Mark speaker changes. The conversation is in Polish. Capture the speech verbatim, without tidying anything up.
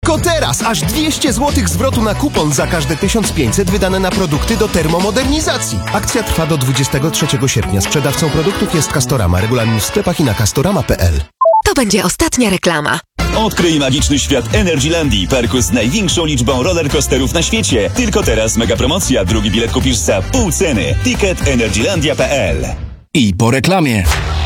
Speaker 1: Tylko teraz aż dwieście złotych zwrotu na kupon za każde tysiąc pięćset wydane na produkty do termomodernizacji. Akcja trwa do dwudziestego trzeciego sierpnia. Sprzedawcą produktów jest Castorama. Regulamin w sklepach i na castorama kropka p l.
Speaker 2: To będzie ostatnia reklama.
Speaker 3: Odkryj magiczny świat Energylandii, parku z największą liczbą rollercoasterów na świecie. Tylko teraz mega promocja. Drugi bilet kupisz za pół ceny. Ticket energylandia kropka p l.
Speaker 4: I po reklamie.